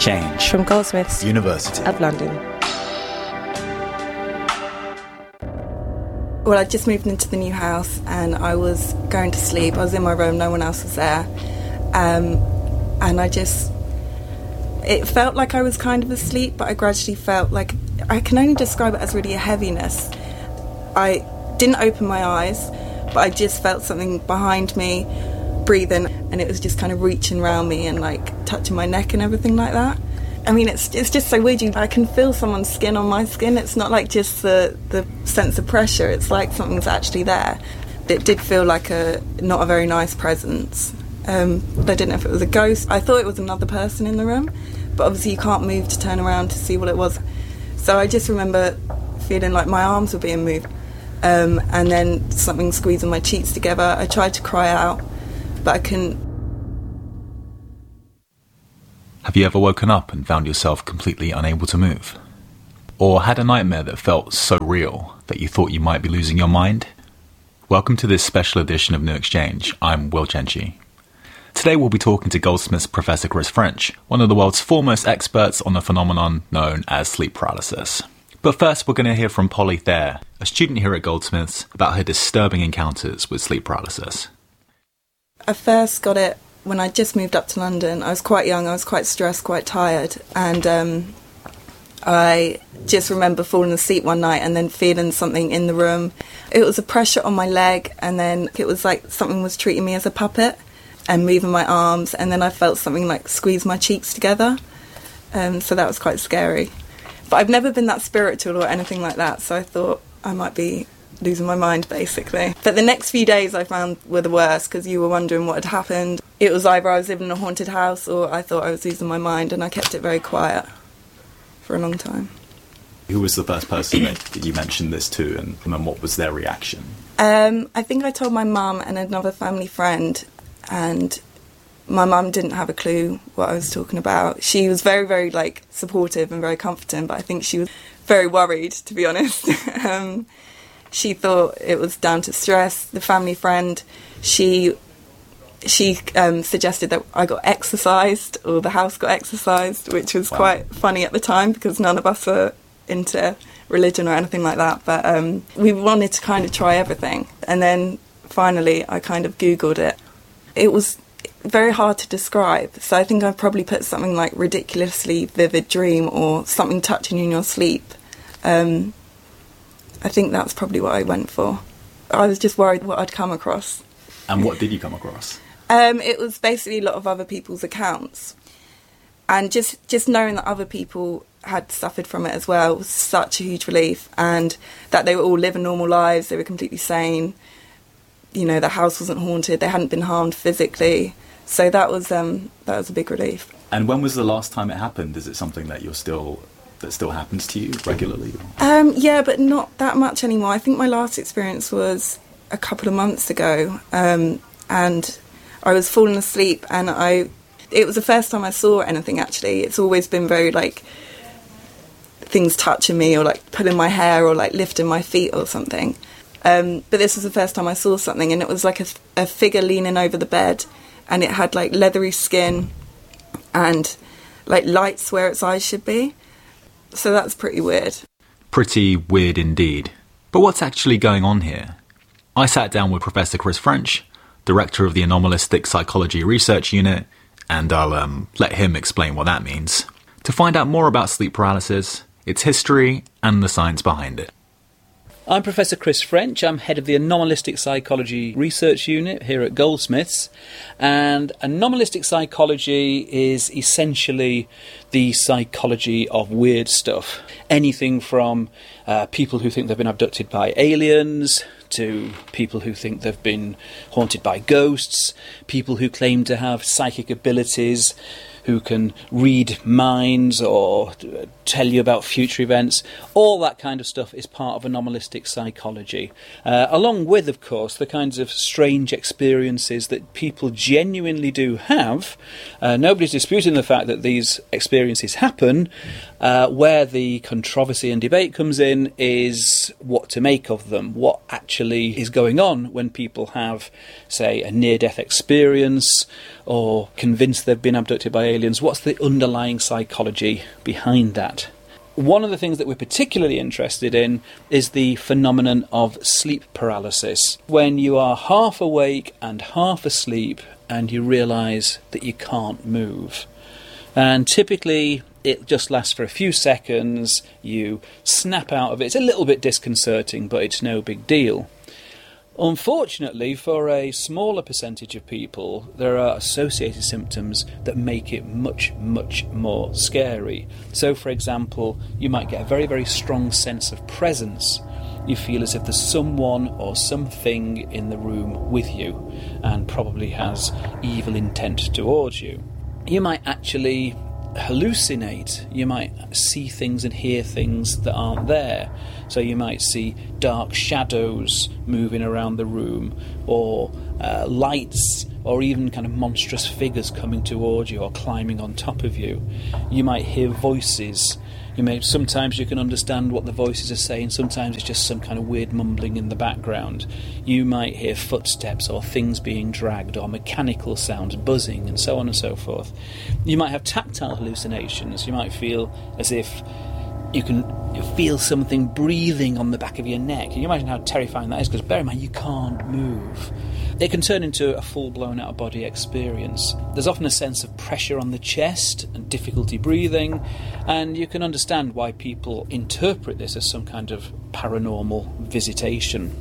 Exchange from Goldsmiths University of London. Well, I just moved into the new house and I was going to sleep. I was in my room, no one else was there. And it felt like I was kind of asleep, but I gradually felt like, I can only describe it as really a heaviness. I didn't open my eyes, but I just felt something behind me breathing, and it was just kind of reaching around me and like touching my neck and everything like that. I mean, it's just so weird. I can feel someone's skin on my skin. It's not like just the sense of pressure. It's like something's actually there. It did feel like not a very nice presence. I didn't know if it was a ghost. I thought it was another person in the room, but obviously you can't move to turn around to see what it was. So I just remember feeling like my arms were being moved, and then something squeezing my cheeks together. I tried to cry out, but I couldn't. Have you ever woken up and found yourself completely unable to move? Or had a nightmare that felt so real that you thought you might be losing your mind? Welcome to this special edition of New Exchange. I'm Will Chenchi. Today we'll be talking to Goldsmiths Professor Chris French, one of the world's foremost experts on the phenomenon known as sleep paralysis. But first we're going to hear from Polly Thayer, a student here at Goldsmiths, about her disturbing encounters with sleep paralysis. I first got it when I just moved up to London. I was quite young, I was quite stressed, quite tired, and I just remember falling asleep one night and then feeling something in the room. It was a pressure on my leg, and then it was like something was treating me as a puppet and moving my arms, and then I felt something like squeeze my cheeks together, so that was quite scary. But I've never been that spiritual or anything like that, so I thought I might be losing my mind, basically. But the next few days I found were the worst, because you were wondering what had happened. It was either I was living in a haunted house or I thought I was losing my mind, and I kept it very quiet for a long time. Who was the first person that you mentioned this to, and what was their reaction? I think I told my mum and another family friend, and my mum didn't have a clue what I was talking about. She was very, very supportive and very comforting, but I think she was very worried, to be honest. She thought it was down to stress. The family friend, she suggested that I got exorcised, or the house got exorcised, which was quite funny at the time because none of us are into religion or anything like that. But we wanted to kind of try everything. And then finally I kind of Googled it. It was very hard to describe. So I think I probably put something like ridiculously vivid dream or something touching you in your sleep. I think that's probably what I went for. I was just worried what I'd come across. And what did you come across? It was basically a lot of other people's accounts. And just knowing that other people had suffered from it as well was such a huge relief, and that they were all living normal lives, they were completely sane. You know, the house wasn't haunted, they hadn't been harmed physically. So that was a big relief. And when was the last time it happened? Is it something that that still happens to you regularly? Yeah, but not that much anymore. I think my last experience was a couple of months ago, and I was falling asleep, and it was the first time I saw anything, actually. It's always been very things touching me, or pulling my hair, or lifting my feet or something. But this was the first time I saw something, and it was like a figure leaning over the bed, and it had leathery skin and lights where its eyes should be. So that's pretty weird. Pretty weird indeed. But what's actually going on here? I sat down with Professor Chris French, Director of the Anomalistic Psychology Research Unit, and I'll let him explain what that means, to find out more about sleep paralysis, its history, and the science behind it. I'm Professor Chris French. I'm head of the Anomalistic Psychology Research Unit here at Goldsmiths. And anomalistic psychology is essentially the psychology of weird stuff. Anything from people who think they've been abducted by aliens, to people who think they've been haunted by ghosts, people who claim to have psychic abilities, who can read minds or tell you about future events. All that kind of stuff is part of anomalistic psychology. Along with, of course, the kinds of strange experiences that people genuinely do have. Nobody's disputing the fact that these experiences happen, Where the controversy and debate comes in is what to make of them, what actually is going on when people have, say, a near-death experience or convinced they've been abducted by aliens. What's the underlying psychology behind that? One of the things that we're particularly interested in is the phenomenon of sleep paralysis, when you are half awake and half asleep and you realise that you can't move. And typically it just lasts for a few seconds, you snap out of it. It's a little bit disconcerting, but it's no big deal. Unfortunately, for a smaller percentage of people, there are associated symptoms that make it much, much more scary. So, for example, you might get a very, very strong sense of presence. You feel as if there's someone or something in the room with you and probably has evil intent towards you. You might actually hallucinate. You might see things and hear things that aren't there. So you might see dark shadows moving around the room, or lights, or even kind of monstrous figures coming towards you or climbing on top of you. You might hear voices. Sometimes you can understand what the voices are saying, sometimes it's just some kind of weird mumbling in the background. You might hear footsteps or things being dragged or mechanical sounds, buzzing, and so on and so forth. You might have tactile hallucinations. You might feel as if you can feel something breathing on the back of your neck. Can you imagine how terrifying that is? Because bear in mind, you can't move. It can turn into a full-blown out-of-body experience. There's often a sense of pressure on the chest and difficulty breathing, and you can understand why people interpret this as some kind of paranormal visitation.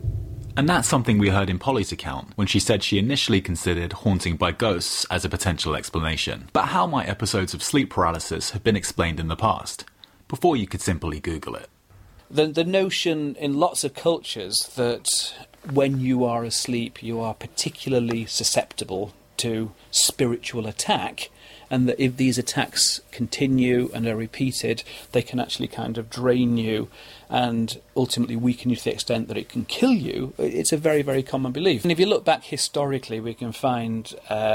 And that's something we heard in Polly's account, when she said she initially considered haunting by ghosts as a potential explanation. But how might episodes of sleep paralysis have been explained in the past, before you could simply Google it? The notion in lots of cultures that when you are asleep you are particularly susceptible to spiritual attack, and that if these attacks continue and are repeated, they can actually kind of drain you and ultimately weaken you to the extent that it can kill you. It's a very, very common belief. And if you look back historically, we can find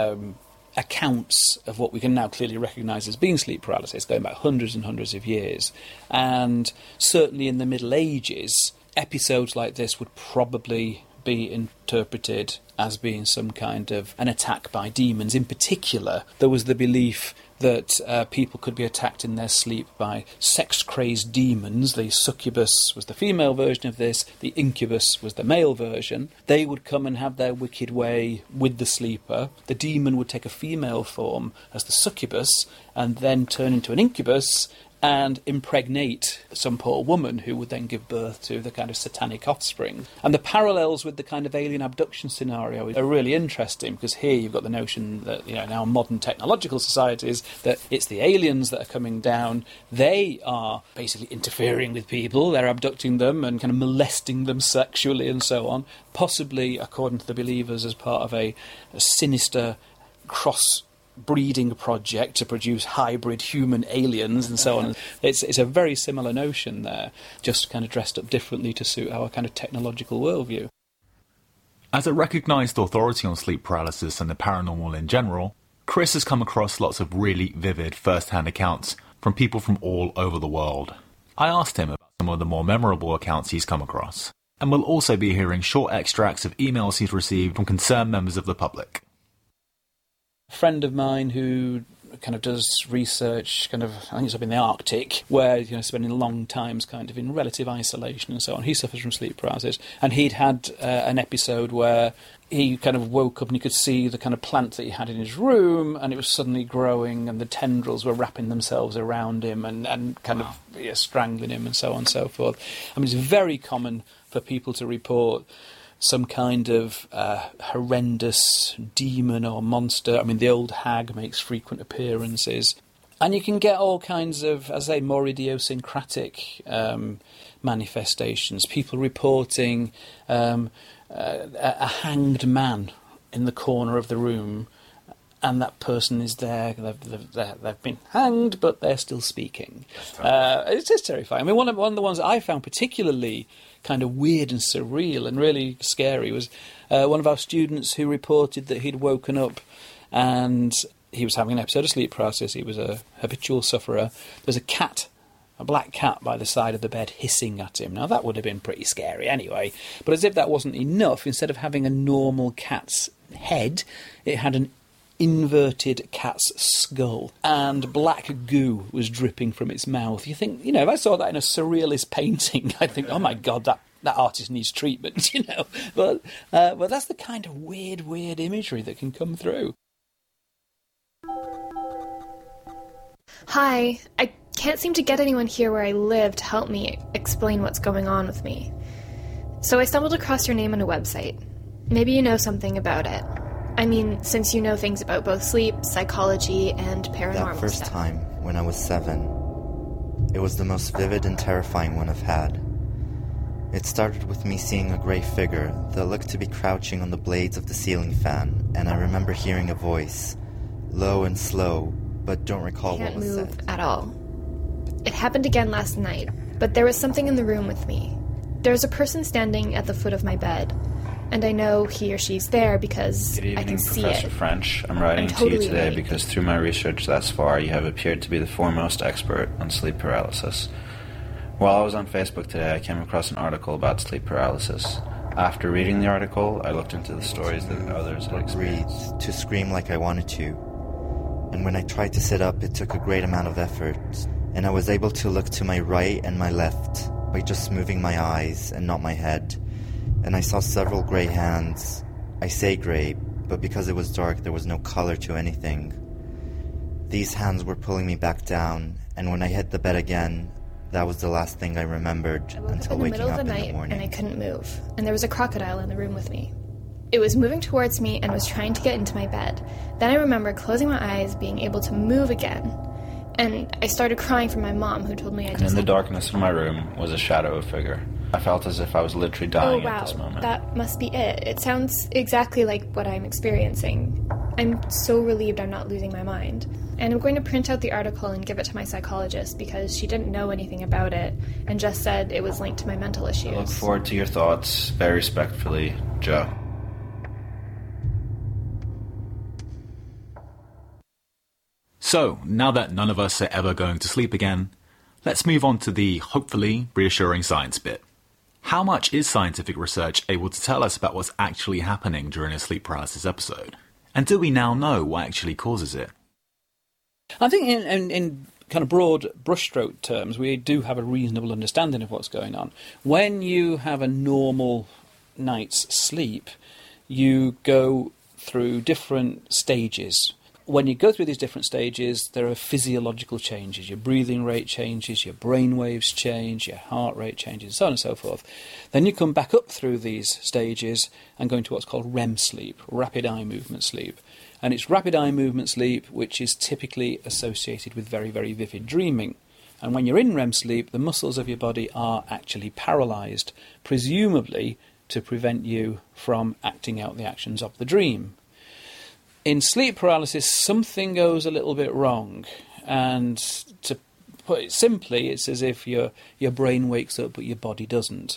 accounts of what we can now clearly recognise as being sleep paralysis, going back hundreds and hundreds of years. And certainly in the Middle Ages, episodes like this would probably be interpreted as being some kind of an attack by demons. In particular, there was the belief that people could be attacked in their sleep by sex-crazed demons. The succubus was the female version of this, the incubus was the male version. They would come and have their wicked way with the sleeper. The demon would take a female form as the succubus and then turn into an incubus and impregnate some poor woman who would then give birth to the kind of satanic offspring. And the parallels with the kind of alien abduction scenario are really interesting, because here you've got the notion that, now modern technological societies, that it's the aliens that are coming down. They are basically interfering with people. They're abducting them and kind of molesting them sexually and so on, possibly, according to the believers, as part of a sinister cross-breeding project to produce hybrid human aliens and so on. It's a very similar notion there, just kind of dressed up differently to suit our kind of technological worldview. As a recognised authority on sleep paralysis and the paranormal in general, Chris has come across lots of really vivid first-hand accounts from people from all over the world. I asked him about some of the more memorable accounts he's come across, and we'll also be hearing short extracts of emails he's received from concerned members of the public. A friend of mine who kind of does research, I think it's up in the Arctic, where, spending long times kind of in relative isolation and so on. He suffers from sleep paralysis, and he'd had an episode where he kind of woke up and he could see the kind of plant that he had in his room, and it was suddenly growing, and the tendrils were wrapping themselves around him and kind of strangling him and so on and so forth. I mean, it's very common for people to report some kind of horrendous demon or monster. I mean, the old hag makes frequent appearances. And you can get all kinds of, as I say, more idiosyncratic manifestations. People reporting a hanged man in the corner of the room, and that person is there. They've been hanged, but they're still speaking. It's just terrifying. I mean, one of the ones that I found particularly kind of weird and surreal and really scary was one of our students who reported that he'd woken up and he was having an episode of sleep paralysis. He was a habitual sufferer. There's a cat, a black cat by the side of the bed hissing at him. Now, that would have been pretty scary anyway. But as if that wasn't enough, instead of having a normal cat's head, it had an inverted cat's skull, and black goo was dripping from its mouth. You think, if I saw that in a surrealist painting, I'd think, oh my God, that artist needs treatment, But that's the kind of weird imagery that can come through. Hi, I can't seem to get anyone here where I live to help me explain what's going on with me. So I stumbled across your name on a website. Maybe you know something about it. I mean, since you know things about both sleep, psychology, and paranormal That first stuff. time, when I was 7, it was the most vivid and terrifying one I've had. It started with me seeing a grey figure that looked to be crouching on the blades of the ceiling fan, and I remember hearing a voice, low and slow, but don't recall what Can't was move said. at all. It happened again last night, but there was something in the room with me. There's a person standing at the foot of my bed, and I know he or she's there because Good I can evening, see Professor it. French. I'm writing I'm to you totally today right. because through my research thus far, you have appeared to be the foremost expert on sleep paralysis. While I was on Facebook today, I came across an article about sleep paralysis. After reading the article, I looked into the stories that others had experienced. Breathe, to scream like I wanted to. And when I tried to sit up, it took a great amount of effort, and I was able to look to my right and my left by just moving my eyes and not my head. And I saw several grey hands. I say grey, but because it was dark, there was no color to anything. These hands were pulling me back down, and when I hit the bed again, that was the last thing I remembered I woke until up in the waking middle up of the in night the morning. and I couldn't move, and there was a crocodile in the room with me. It was moving towards me and was trying to get into my bed. Then I remember closing my eyes, being able to move again, and I started crying for my mom, who told me I And just in the had- darkness of my room was a shadow of a figure. I felt as if I was literally Oh dying wow, at this moment. that must be it. It sounds exactly like what I'm experiencing. I'm so relieved I'm not losing my mind. And I'm going to print out the article and give it to my psychologist because she didn't know anything about it and just said it was linked to my mental issues. I look forward to your thoughts. Very respectfully, Joe. So, now that none of us are ever going to sleep again, let's move on to the hopefully reassuring science bit. How much is scientific research able to tell us about what's actually happening during a sleep paralysis episode? And do we now know what actually causes it? I think in kind of broad brushstroke terms, we do have a reasonable understanding of what's going on. When you have a normal night's sleep, you go through different stages. When you go through these different stages, there are physiological changes. Your breathing rate changes, your brain waves change, your heart rate changes, so on and so forth. Then you come back up through these stages and go into what's called REM sleep, rapid eye movement sleep. And it's rapid eye movement sleep which is typically associated with very, very vivid dreaming. And when you're in REM sleep, the muscles of your body are actually paralysed, presumably to prevent you from acting out the actions of the dream. In sleep paralysis, something goes a little bit wrong, and to put it simply, it's as if your brain wakes up but your body doesn't.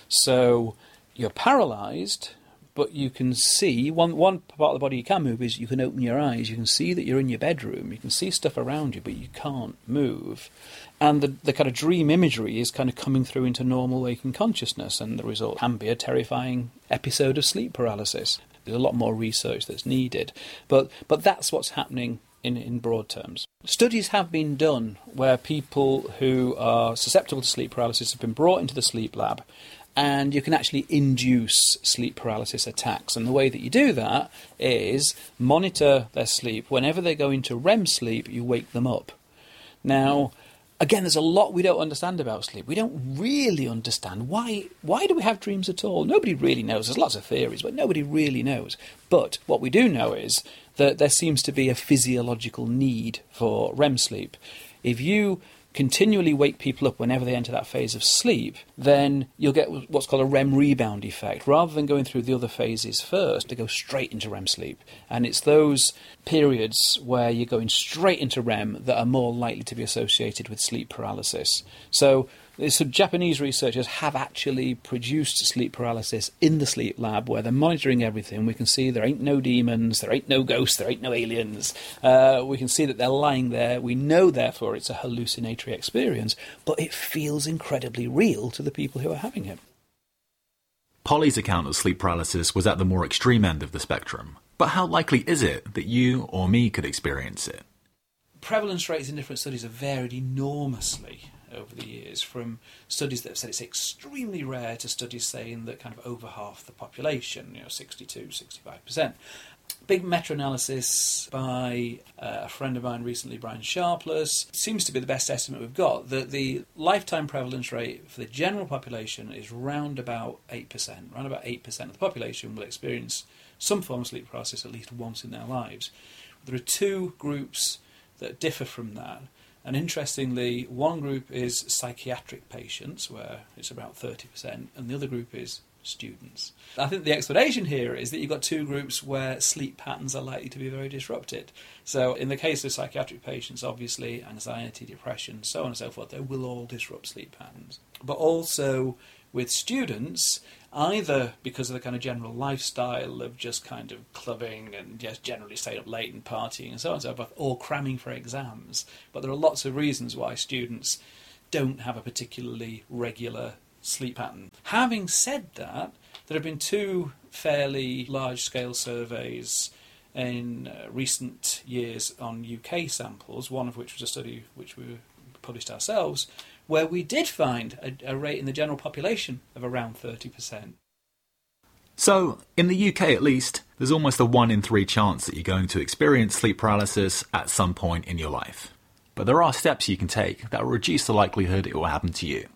So you're paralysed, but you can see, one part of the body you can move is you can open your eyes, you can see that you're in your bedroom, you can see stuff around you, but you can't move. And the kind of dream imagery is kind of coming through into normal waking consciousness, and the result can be a terrifying episode of sleep paralysis. There's a lot more research that's needed, but that's what's happening in broad terms. Studies have been done where people who are susceptible to sleep paralysis have been brought into the sleep lab, and you can actually induce sleep paralysis attacks. And the way that you do that is monitor their sleep. Whenever they go into REM sleep, you wake them up. Now, again, there's a lot we don't understand about sleep. We don't really understand why do we have dreams at all? Nobody really knows. There's lots of theories, but nobody really knows. But what we do know is that there seems to be a physiological need for REM sleep. If you continually wake people up whenever they enter that phase of sleep, then you'll get what's called a REM rebound effect. Rather than going through the other phases first, they go straight into REM sleep. And it's those periods where you're going straight into REM that are more likely to be associated with sleep paralysis. So Some Japanese researchers have actually produced sleep paralysis in the sleep lab where they're monitoring everything. We can see there ain't no demons, there ain't no ghosts, there ain't no aliens. We can see that they're lying there. We know, therefore, it's a hallucinatory experience, but it feels incredibly real to the people who are having it. Polly's account of sleep paralysis was at the more extreme end of the spectrum. But how likely is it that you or me could experience it? Prevalence rates in different studies have varied enormously over the years, from studies that have said it's extremely rare to studies saying that kind of over half the population, 62, 65%. Big meta-analysis by a friend of mine recently, Brian Sharpless, seems to be the best estimate we've got, that the lifetime prevalence rate for the general population is round about 8%. Round about 8% of the population will experience some form of sleep paralysis at least once in their lives. There are two groups that differ from that. And interestingly, one group is psychiatric patients, where it's about 30%, and the other group is students. I think the explanation here is that you've got two groups where sleep patterns are likely to be very disrupted. So in the case of psychiatric patients, obviously anxiety, depression, so on and so forth, they will all disrupt sleep patterns. But also with students, either because of the kind of general lifestyle of just kind of clubbing and just generally staying up late and partying and so on and so forth, or cramming for exams. But there are lots of reasons why students don't have a particularly regular sleep pattern. Having said that, there have been two fairly large-scale surveys in recent years on UK samples, one of which was a study which we published ourselves, where we did find a rate in the general population of around 30%. So, in the UK at least, there's almost a 1 in 3 chance that you're going to experience sleep paralysis at some point in your life. But there are steps you can take that will reduce the likelihood it will happen to you.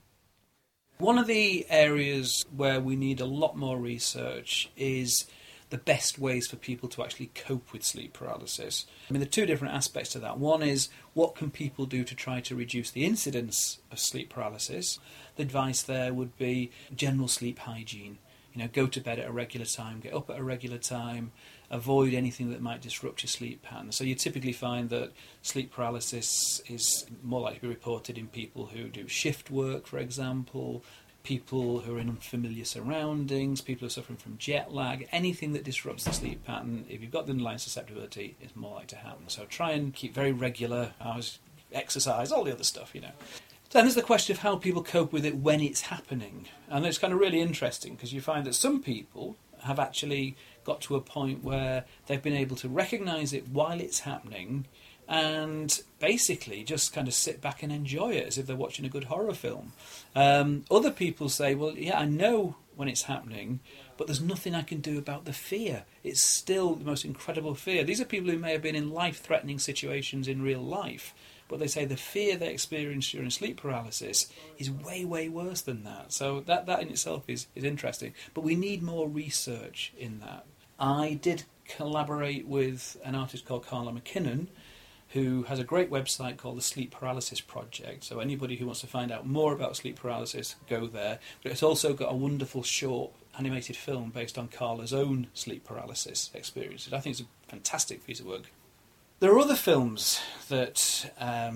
One of the areas where we need a lot more research is the best ways for people to actually cope with sleep paralysis. I mean, there are two different aspects to that. One is, what can people do to try to reduce the incidence of sleep paralysis? The advice there would be general sleep hygiene. Go to bed at a regular time, get up at a regular time, avoid anything that might disrupt your sleep pattern. So you typically find that sleep paralysis is more likely to be reported in people who do shift work, for example, people who are in unfamiliar surroundings, people who are suffering from jet lag. Anything that disrupts the sleep pattern, if you've got the underlying susceptibility, is more likely to happen. So try and keep very regular hours, exercise, all the other stuff, Then there's the question of how people cope with it when it's happening. And it's kind of really interesting, because you find that some people have actually got to a point where they've been able to recognise it while it's happening and basically just kind of sit back and enjoy it as if they're watching a good horror film. Other people say, well, yeah, I know when it's happening, but there's nothing I can do about the fear. It's still the most incredible fear. These are people who may have been in life-threatening situations in real life, but they say the fear they experience during sleep paralysis is way, way worse than that. So that in itself is interesting. But we need more research in that. I did collaborate with an artist called Carla McKinnon, who has a great website called the Sleep Paralysis Project. So anybody who wants to find out more about sleep paralysis, go there. But it's also got a wonderful short animated film based on Carla's own sleep paralysis experiences. I think it's a fantastic piece of work. There are other films that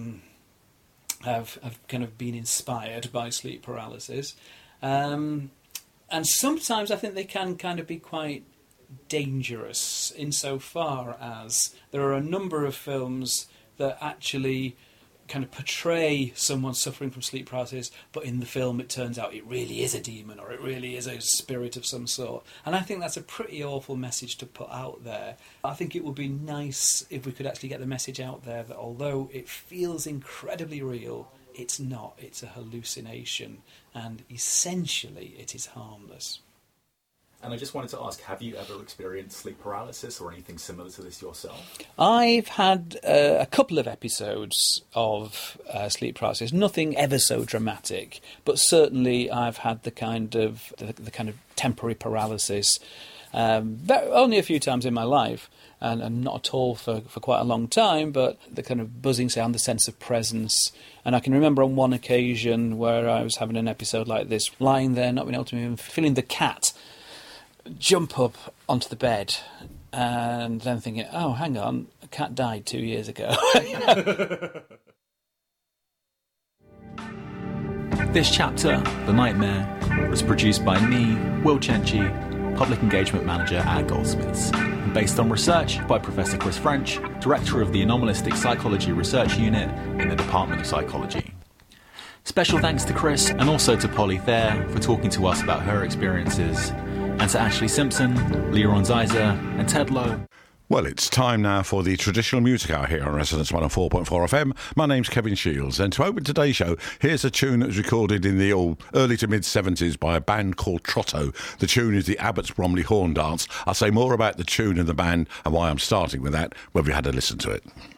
have kind of been inspired by sleep paralysis. And sometimes I think they can kind of be quite dangerous insofar as there are a number of films that actually kind of portray someone suffering from sleep paralysis, but in the film it turns out it really is a demon or it really is a spirit of some sort. And I think that's a pretty awful message to put out there. I think it would be nice if we could actually get the message out there that although it feels incredibly real, it's not. It's a hallucination, and essentially it is harmless. And I just wanted to ask, have you ever experienced sleep paralysis or anything similar to this yourself? I've had a couple of episodes of sleep paralysis, nothing ever so dramatic, but certainly I've had the kind of temporary paralysis only a few times in my life, and not at all for quite a long time, but the kind of buzzing sound, the sense of presence. And I can remember on one occasion where I was having an episode like this, lying there, not being able to move, feeling the cat jump up onto the bed, and then thinking, oh, hang on, a cat died 2 years ago. This chapter, The Nightmare, was produced by me, Will Cenci, Public Engagement Manager at Goldsmiths, and based on research by Professor Chris French, Director of the Anomalistic Psychology Research Unit in the Department of Psychology. Special thanks to Chris and also to Polly Thayer for talking to us about her experiences, and to Ashley Simpson, Leron Zeiser, and Ted Lowe. Well, it's time now for the traditional music hour here on Resonance 104.4 FM. My name's Kevin Shields, and to open today's show, here's a tune that was recorded in the early to mid-70s by a band called Trotto. The tune is the Abbots Bromley Horn Dance. I'll say more about the tune and the band and why I'm starting with that when we had a listen to it.